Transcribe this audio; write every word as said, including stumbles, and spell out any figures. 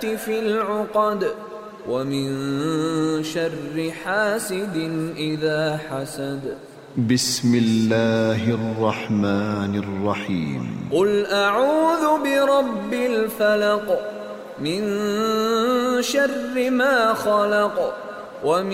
في العقد ومن شر حاسد إذا حسد. بسم الله الرحمن الرحيم. قل أعوذ برب الفلق من شر ما خلق ومن